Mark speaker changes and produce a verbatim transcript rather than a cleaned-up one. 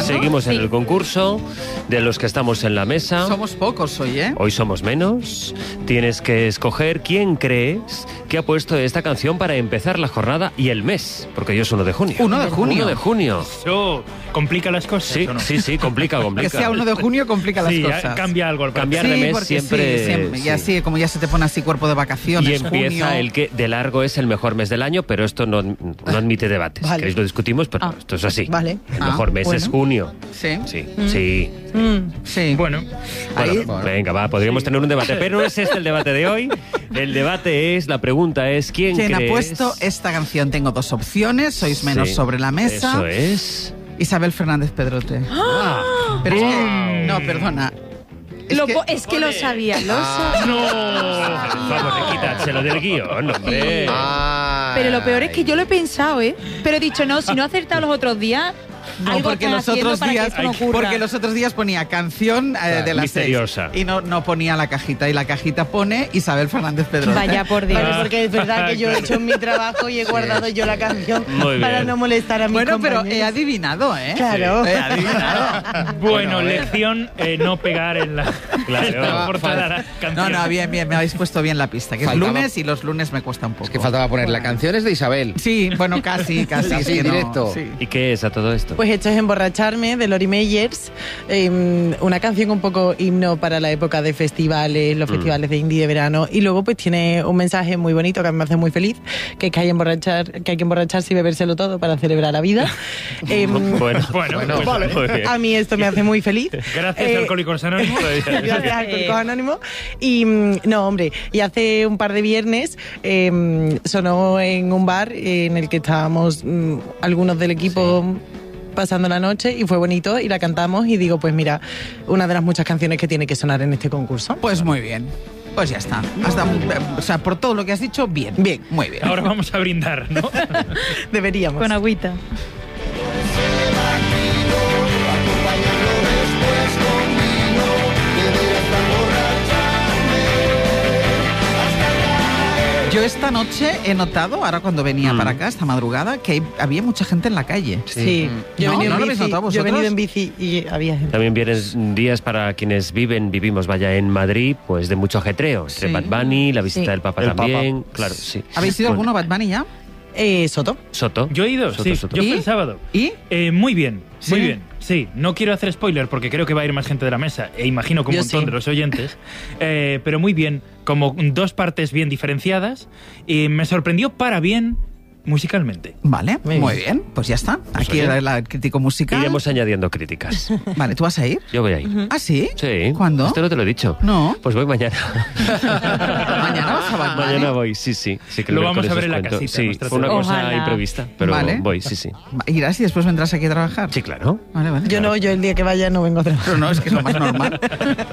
Speaker 1: Seguimos en
Speaker 2: Sí.
Speaker 1: el concurso de los que estamos en la mesa.
Speaker 3: Somos pocos hoy, ¿eh?
Speaker 1: Hoy somos menos. Tienes que escoger quién crees que ha puesto esta canción para empezar la jornada y el mes, porque hoy es uno de junio.
Speaker 3: uno de junio.
Speaker 1: uno de junio.
Speaker 4: Eso complica las cosas,
Speaker 1: Sí,
Speaker 4: ¿o no?
Speaker 1: sí, sí, complica, complica.
Speaker 3: Que sea uno de junio complica las
Speaker 4: Sí,
Speaker 3: cosas.
Speaker 4: cambia algo.
Speaker 1: Cambiar
Speaker 3: Sí,
Speaker 1: de mes
Speaker 3: porque
Speaker 1: siempre...
Speaker 3: sí, siempre. Y
Speaker 1: sí.
Speaker 3: así, como ya se te pone así cuerpo de vacaciones,
Speaker 1: Y empieza
Speaker 3: junio.
Speaker 1: el que de largo es el mejor mes del año, pero esto no, no admite debates.
Speaker 5: Vale.
Speaker 1: Si queréis lo discutimos, pero
Speaker 5: Ah.
Speaker 1: esto es así.
Speaker 5: Vale.
Speaker 1: El
Speaker 3: Ah,
Speaker 1: mejor mes
Speaker 5: bueno.
Speaker 1: es junio.
Speaker 3: Sí.
Speaker 1: Sí, sí.
Speaker 5: Mm.
Speaker 3: Sí.
Speaker 4: Bueno,
Speaker 3: Ahí-
Speaker 1: Bueno, venga, va, podríamos tener un debate, pero no es este el debate de hoy. El debate es, la pregunta es, ¿quién,
Speaker 3: ¿Quién ha
Speaker 1: crees?
Speaker 3: puesto esta canción? Tengo dos opciones, sois menos
Speaker 1: Sí,
Speaker 3: sobre la mesa.
Speaker 1: Eso es.
Speaker 3: Isabel Fernández Pedrote.
Speaker 1: Ah.
Speaker 3: Pero es que, no, perdona. Es
Speaker 5: Lo
Speaker 3: que-
Speaker 5: po- es que lo sabía, lo sabía.
Speaker 4: no.
Speaker 1: Vamos, quítaselo del guión, hombre.
Speaker 5: Pero lo peor es que yo lo he pensado, ¿eh? Pero he dicho, no, si no he acertado los otros días,
Speaker 3: No,
Speaker 5: algo
Speaker 3: porque
Speaker 5: están
Speaker 3: los
Speaker 5: haciendo
Speaker 3: otros
Speaker 5: para que
Speaker 3: días,
Speaker 5: esto no ocurra.
Speaker 3: porque los otros días ponía canción eh, de las
Speaker 1: misteriosa.
Speaker 3: seis y no, no ponía la cajita, y la cajita pone Isabel Fernández Pedrote.
Speaker 5: Vaya por Dios.
Speaker 4: Ah.
Speaker 6: Porque es verdad que yo he hecho mi trabajo y he guardado yo la canción
Speaker 1: Muy
Speaker 6: para
Speaker 1: bien.
Speaker 6: no molestar a mis
Speaker 3: Bueno, pero
Speaker 6: compañeros.
Speaker 3: he adivinado, ¿eh?
Speaker 6: Claro.
Speaker 3: He adivinado.
Speaker 4: Bueno,
Speaker 1: a ver.
Speaker 4: lección, eh, no pegar en la,
Speaker 1: Claro.
Speaker 4: en la portada de la
Speaker 3: No,
Speaker 4: canción.
Speaker 3: no, bien, bien, me habéis puesto bien la pista, que es
Speaker 7: Faltaba-
Speaker 3: lunes y los lunes me cuesta un poco.
Speaker 7: Es que faltaba poner la canción es de Isabel.
Speaker 3: Sí, bueno, casi, casi.
Speaker 7: Así,
Speaker 3: es que no,
Speaker 7: directo.
Speaker 3: sí.
Speaker 1: ¿Y qué es a todo esto?
Speaker 6: Pues esto es Emborracharme, de Lori Meyers, eh, una canción un poco himno para la época de festivales, los festivales de indie de verano, y luego pues tiene un mensaje muy bonito que a mí me hace muy feliz, que es que hay, emborrachar, que hay que emborracharse y bebérselo todo para celebrar la vida. Eh,
Speaker 1: Bueno,
Speaker 4: Bueno,
Speaker 7: Bueno,
Speaker 4: pues,
Speaker 7: vale.
Speaker 1: muy bien.
Speaker 6: A mí esto me hace muy feliz.
Speaker 4: gracias
Speaker 6: Eh,
Speaker 4: Alcohólicos Anónimos.
Speaker 6: Gracias, Alcohólicos Anónimos. Y mm, no, hombre, y hace un par de viernes eh, sonó en un bar eh, en el que estábamos mm, algunos del equipo pasando la noche, y fue bonito y la cantamos, y digo, pues mira, una de las muchas canciones que tiene que sonar en este concurso.
Speaker 3: Pues muy bien. Pues ya está. Hasta, o sea, por todo lo que has dicho, bien.
Speaker 6: Bien.
Speaker 3: Muy bien.
Speaker 4: Ahora vamos a brindar, ¿no?
Speaker 6: Deberíamos.
Speaker 5: Con agüita.
Speaker 3: Yo esta noche he notado, ahora cuando venía
Speaker 1: Mm.
Speaker 3: para acá, esta madrugada, que hay- había mucha gente en la calle.
Speaker 6: Sí, yo, he
Speaker 3: ¿No?
Speaker 6: venido
Speaker 3: ¿No lo
Speaker 6: en
Speaker 3: habéis
Speaker 6: bici,
Speaker 3: notado
Speaker 6: yo he
Speaker 3: vosotros?
Speaker 6: venido en bici y había gente.
Speaker 1: También vienen días para quienes viven, vivimos, vaya, en Madrid, pues de mucho ajetreo. Entre
Speaker 3: Sí.
Speaker 1: Bad Bunny, la visita
Speaker 5: Sí.
Speaker 1: del Papa
Speaker 7: El
Speaker 1: también. Claro, sí.
Speaker 3: ¿Habéis ido
Speaker 1: Bueno,
Speaker 3: alguno Bad Bunny ya?
Speaker 6: Eh, Soto.
Speaker 1: Soto.
Speaker 4: Yo he ido,
Speaker 1: Soto,
Speaker 4: sí.
Speaker 1: Soto.
Speaker 4: Yo
Speaker 3: ¿Y?
Speaker 4: fui el sábado.
Speaker 3: ¿Y?
Speaker 4: Eh, muy bien, muy
Speaker 3: ¿Sí?
Speaker 4: bien. Sí, no quiero hacer spoiler porque creo que va a ir más gente de la mesa, e imagino que un
Speaker 6: Yo
Speaker 4: montón
Speaker 6: sí.
Speaker 4: de los oyentes, eh, pero muy bien, como dos partes bien diferenciadas, y me sorprendió para bien musicalmente.
Speaker 3: Vale, muy,
Speaker 6: Muy
Speaker 3: bien. Pues ya está. Aquí
Speaker 1: oye,
Speaker 3: era el crítico musical.
Speaker 1: Iremos añadiendo críticas.
Speaker 3: Vale, ¿tú vas a ir?
Speaker 1: Yo voy a ir.
Speaker 3: ¿Ah, sí?
Speaker 1: Sí.
Speaker 3: ¿Cuándo?
Speaker 1: Esto no te lo he dicho.
Speaker 3: No.
Speaker 1: Pues voy mañana.
Speaker 3: ¿Mañana vas a Bad Bunny?
Speaker 1: Mañana voy, sí, sí. sí que
Speaker 4: Lo
Speaker 1: el
Speaker 4: vamos
Speaker 1: miércoles
Speaker 4: a ver
Speaker 1: os
Speaker 4: en la
Speaker 1: cuento.
Speaker 4: casita,
Speaker 1: Sí,
Speaker 4: nuestra
Speaker 1: fue una
Speaker 4: tele.
Speaker 1: cosa
Speaker 5: Ojalá.
Speaker 1: imprevista, pero
Speaker 3: Vale.
Speaker 1: voy, sí, sí.
Speaker 3: Va- ¿Irás y después vendrás aquí a trabajar?
Speaker 1: Sí, claro.
Speaker 3: Vale, vale.
Speaker 6: Yo no, yo el día que vaya no vengo a trabajar.
Speaker 3: Pero no, es que es lo más normal.